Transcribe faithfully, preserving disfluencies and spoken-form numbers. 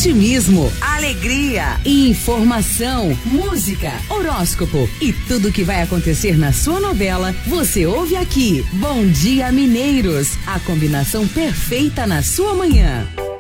otimismo, alegria, informação, música, horóscopo e tudo que vai acontecer na sua novela, você ouve aqui. Bom Dia Mineiros, a combinação perfeita na sua manhã.